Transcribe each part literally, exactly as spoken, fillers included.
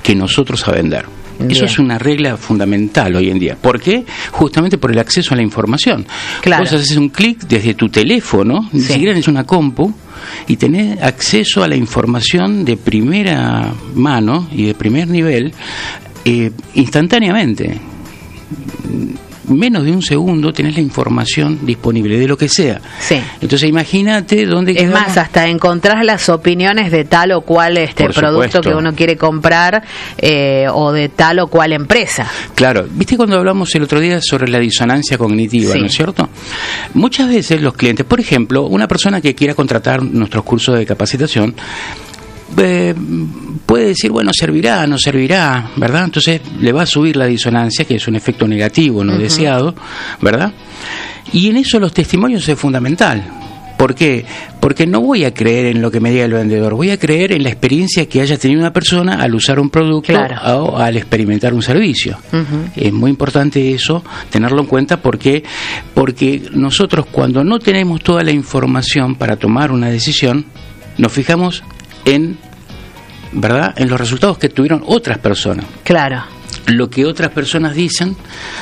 que nosotros a vender. Bien. Eso es una regla fundamental hoy en día. ¿Por qué? Justamente por el acceso a la información. Claro. Vos haces un clic desde tu teléfono, sí. Ni siquiera es una compu, y tenés acceso a la información de primera mano y de primer nivel eh, instantáneamente. Menos de un segundo tenés la información disponible de lo que sea. Sí. Entonces imagínate dónde es quedamos. más, hasta encontrás las opiniones de tal o cual este Por producto supuesto. que uno quiere comprar eh, o de tal o cual empresa. Claro, viste cuando hablamos el otro día sobre la disonancia cognitiva, sí. ¿no es cierto? Muchas veces los clientes, por ejemplo, una persona que quiera contratar nuestros cursos de capacitación, Eh, puede decir, bueno, servirá, no servirá, ¿verdad? Entonces le va a subir la disonancia, que es un efecto negativo, no uh-huh. deseado, ¿verdad? Y en eso los testimonios es fundamental. ¿Por qué? Porque no voy a creer en lo que me diga el vendedor, voy a creer en la experiencia que haya tenido una persona al usar un producto claro. o al experimentar un servicio. Uh-huh. Es muy importante eso, tenerlo en cuenta, porque porque nosotros cuando no tenemos toda la información para tomar una decisión, nos fijamos en, ¿verdad?, en los resultados que tuvieron otras personas. Claro. Lo que otras personas dicen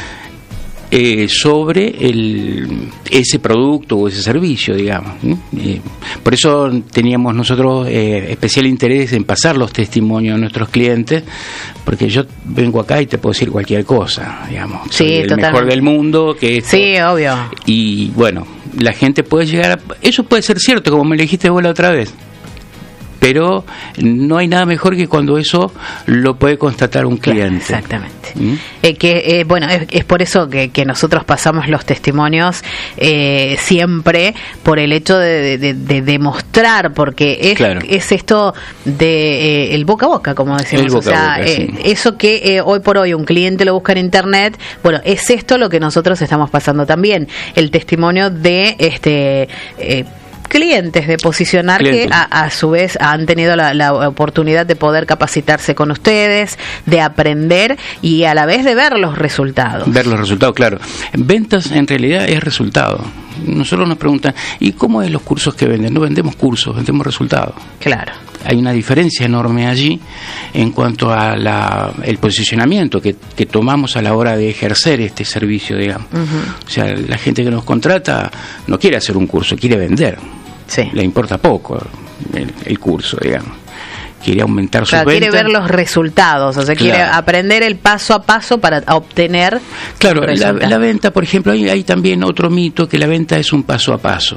eh, sobre el, ese producto o ese servicio, digamos. ¿no? Eh, por eso teníamos nosotros eh, especial interés en pasar los testimonios a nuestros clientes, porque yo vengo acá y te puedo decir cualquier cosa, digamos. Sí, soy el totalmente. mejor del mundo. Que esto, sí, obvio. Y bueno, la gente puede llegar a... Eso puede ser cierto, como me lo dijiste vos la otra vez. Pero no hay nada mejor que cuando eso lo puede constatar un cliente. Claro, exactamente. ¿Mm? Eh, que eh, bueno, es, es por eso que, que nosotros pasamos los testimonios eh, siempre por el hecho de, de, de demostrar, porque es, claro. es esto de eh, el boca a boca, como decimos. El boca o sea, a boca, eh, sí. Eso que eh, hoy por hoy un cliente lo busca en internet, bueno, es esto lo que nosotros estamos pasando también. El testimonio de este eh, clientes, de posicionar clientes. que a, a su vez han tenido la, la oportunidad de poder capacitarse con ustedes, de aprender y a la vez de ver los resultados. Ver los resultados, claro. Ventas en realidad es resultado. Nosotros nos preguntan, ¿y cómo es los cursos que venden? No vendemos cursos, vendemos resultados. Claro. Hay una diferencia enorme allí en cuanto a la, el posicionamiento que, que tomamos a la hora de ejercer este servicio, digamos. Uh-huh. O sea, la gente que nos contrata no quiere hacer un curso, quiere vender. Sí. Le importa poco el, el curso, digamos. Quiere aumentar sus claro, ventas. Quiere ver los resultados, o sea, claro. quiere aprender el paso a paso para obtener. Claro, la, la venta, por ejemplo, hay, hay también otro mito, que la venta es un paso a paso,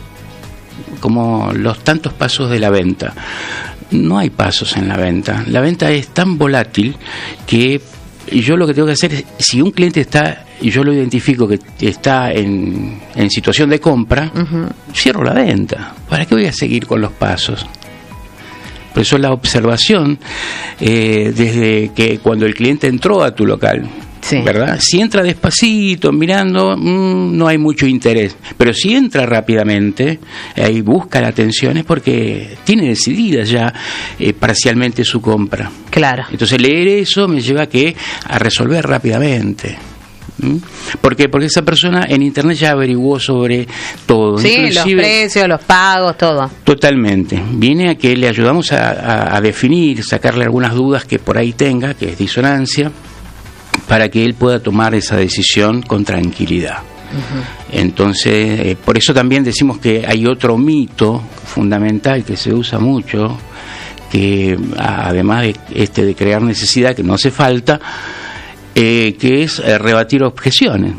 como los tantos pasos de la venta. No hay pasos en la venta. La venta es tan volátil que yo lo que tengo que hacer es, si un cliente está, y yo lo identifico que está en, en situación de compra, uh-huh. cierro la venta. ¿Para qué voy a seguir con los pasos? Por eso la observación, eh, desde que cuando el cliente entró a tu local, sí. ¿verdad? Si entra despacito, mirando, mmm, no hay mucho interés. Pero si entra rápidamente, ahí busca la atención, es porque tiene decidida ya eh, parcialmente su compra. Claro. Entonces leer eso me lleva a, que, a resolver rápidamente. ¿Mm? ¿Por qué? Porque esa persona en internet ya averiguó sobre todo. Sí, inclusive, los precios, los pagos, todo. Totalmente. Viene a que le ayudamos a, a, a definir, sacarle algunas dudas que por ahí tenga, que es disonancia, para que él pueda tomar esa decisión con tranquilidad. Uh-huh. Entonces, eh, por eso también decimos que hay otro mito fundamental que se usa mucho, que además de este de crear necesidad, que no hace falta, eh, que es eh, rebatir objeciones.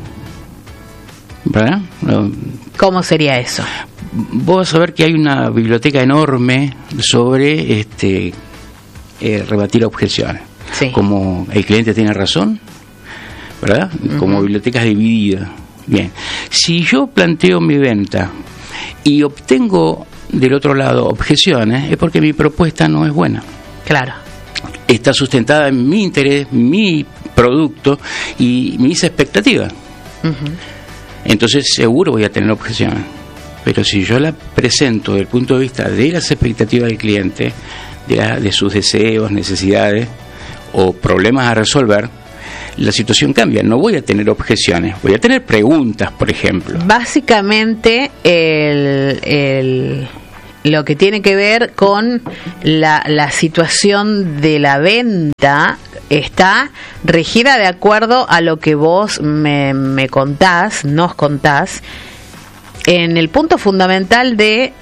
¿Verdad? ¿Cómo sería eso? Vos vas a ver que hay una biblioteca enorme sobre este eh, rebatir objeciones. Sí. Como el cliente tiene razón, ¿verdad? Como uh-huh. bibliotecas divididas. Bien. Si yo planteo mi venta y obtengo del otro lado objeciones, es porque mi propuesta no es buena. Claro. Está sustentada en mi interés, mi producto y mis expectativas. Uh-huh. Entonces seguro voy a tener objeciones. Pero si yo la presento desde el punto de vista de las expectativas del cliente, de, la, de sus deseos, necesidades o problemas a resolver, la situación cambia. No voy a tener objeciones, voy a tener preguntas, por ejemplo. Básicamente el, el, lo que tiene que ver con la, la situación de la venta está regida de acuerdo a lo que vos me, me contás, nos contás, en el punto fundamental de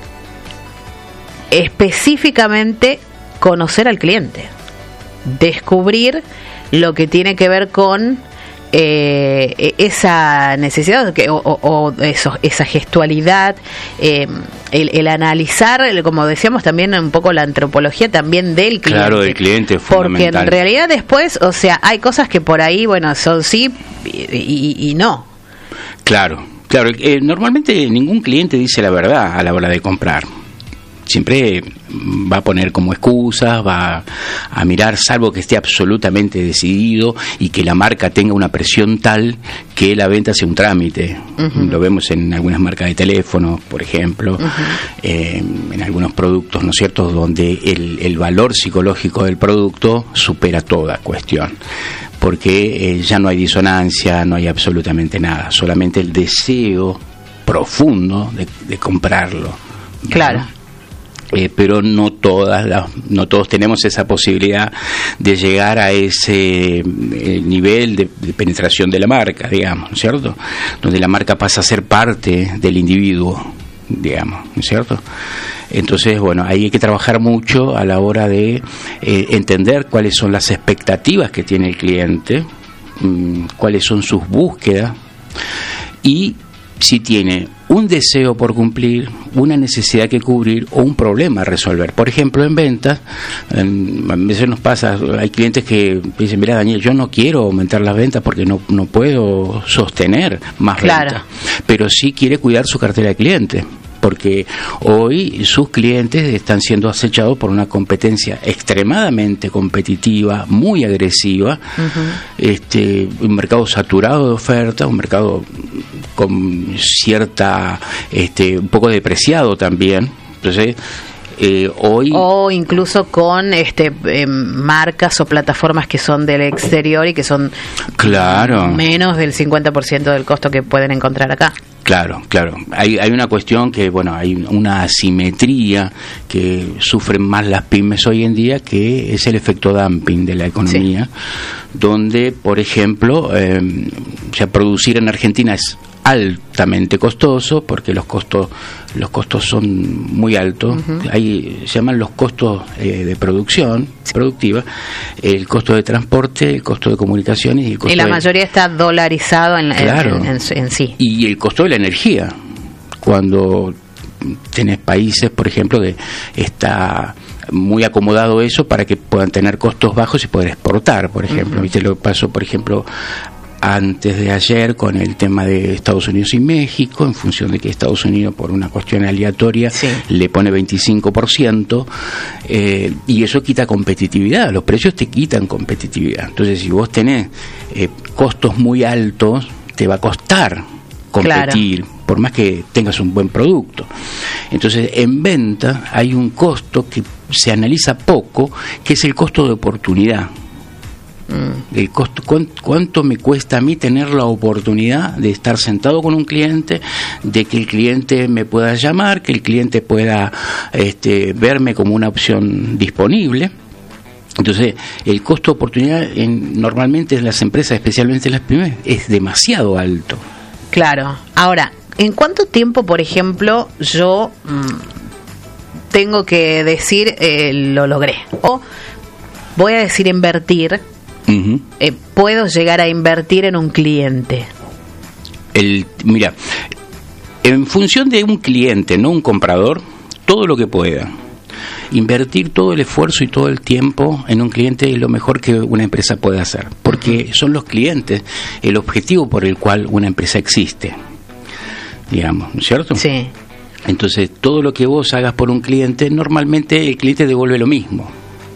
específicamente conocer al cliente, descubrir lo que tiene que ver con eh, esa necesidad que, o, o eso, esa gestualidad, eh, el, el analizar, como decíamos también un poco la antropología también del cliente. Claro, del cliente, fundamental. Porque en realidad después, o sea, hay cosas que por ahí, bueno, son sí y, y, y no. Claro, claro. Eh, normalmente ningún cliente dice la verdad a la hora de comprar. Siempre va a poner como excusas, va a mirar, salvo que esté absolutamente decidido y que la marca tenga una presión tal que la venta sea un trámite. Uh-huh. Lo vemos en algunas marcas de teléfono, por ejemplo, uh-huh. eh, en algunos productos, ¿no es cierto?, donde el, el valor psicológico del producto supera toda cuestión. Porque eh, ya no hay disonancia, no hay absolutamente nada, solamente el deseo profundo de, de comprarlo. Claro. ¿No? Eh, pero no todas las, no todos tenemos esa posibilidad de llegar a ese eh, nivel de, de penetración de la marca, digamos, ¿no es cierto? Donde la marca pasa a ser parte del individuo, digamos, ¿no es cierto? Entonces, bueno, ahí hay que trabajar mucho a la hora de eh, entender cuáles son las expectativas que tiene el cliente, mmm, cuáles son sus búsquedas y si tiene un deseo por cumplir, una necesidad que cubrir o un problema a resolver. Por ejemplo, en ventas, en, a veces nos pasa, hay clientes que dicen, mira Daniel, yo no quiero aumentar las ventas porque no, no puedo sostener más claro. ventas, pero sí quiere cuidar su cartera de clientes. Porque hoy sus clientes están siendo acechados por una competencia extremadamente competitiva, muy agresiva, uh-huh. este, un mercado saturado de ofertas, un mercado con cierta, este, un poco depreciado también. Entonces, Eh, hoy o incluso con este eh, marcas o plataformas que son del exterior y que son claro menos del cincuenta por ciento del costo que pueden encontrar acá. Claro, claro. Hay, hay una cuestión que, bueno, hay una asimetría que sufren más las pymes hoy en día, que es el efecto dumping de la economía, sí. donde, por ejemplo, eh, o sea, producir en Argentina es altamente costoso porque los costos los costos son muy altos. Uh-huh. Ahí se llaman los costos eh, de producción productiva, el costo de transporte, el costo de comunicaciones y el costo y la de... mayoría está dolarizado en, claro. en, en, en sí, y el costo de la energía, cuando tenés países, por ejemplo, que está muy acomodado eso para que puedan tener costos bajos y poder exportar, por ejemplo. Uh-huh. Viste lo que pasó, por ejemplo, antes de ayer con el tema de Estados Unidos y México, en función de que Estados Unidos, por una cuestión aleatoria, sí. le pone veinticinco por ciento, eh, y eso quita competitividad, los precios te quitan competitividad. Entonces, si vos tenés eh, costos muy altos, te va a costar competir, claro. por más que tengas un buen producto. Entonces, en venta hay un costo que se analiza poco, que es el costo de oportunidad. El costo, ¿cuánto, cuánto me cuesta a mí tener la oportunidad de estar sentado con un cliente, de que el cliente me pueda llamar, que el cliente pueda este, verme como una opción disponible? Entonces, el costo de oportunidad en, normalmente en las empresas, especialmente en las pymes, es demasiado alto. Claro. Ahora, ¿en cuánto tiempo, por ejemplo, yo mmm, tengo que decir eh, lo logré? O voy a decir invertir. Uh-huh. Eh, ¿Puedo llegar a invertir en un cliente? El, mira, en función de un cliente, no un comprador, todo lo que pueda. Invertir todo el esfuerzo y todo el tiempo en un cliente es lo mejor que una empresa puede hacer, porque uh-huh. son los clientes el objetivo por el cual una empresa existe, digamos, ¿no es cierto? Sí. Entonces, todo lo que vos hagas por un cliente, normalmente el cliente devuelve lo mismo.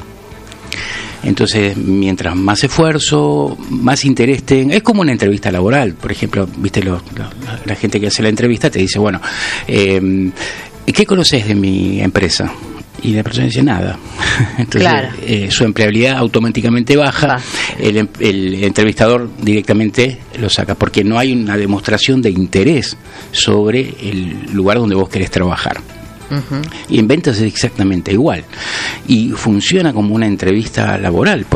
Entonces, mientras más esfuerzo, más interés tenga, es como una entrevista laboral, por ejemplo, viste, lo, lo, la gente que hace la entrevista te dice, bueno, eh, ¿qué conoces de mi empresa? Y la persona dice nada. Entonces, claro. eh, su empleabilidad automáticamente baja, ah. el, el entrevistador directamente lo saca, porque no hay una demostración de interés sobre el lugar donde vos querés trabajar. Uh-huh. Y en ventas es exactamente igual. Y funciona como una entrevista laboral.